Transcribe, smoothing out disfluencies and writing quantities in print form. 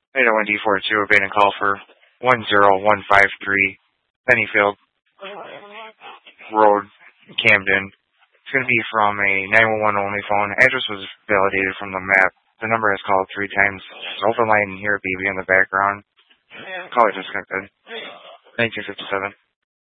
801D42, abandoned call for 10153 Pennyfield Road, Camden. It's going to be from a 911 only phone. Address was validated from the map. The number has called 3 times. Open line here, BB in the background. Call it disconnected. 1957.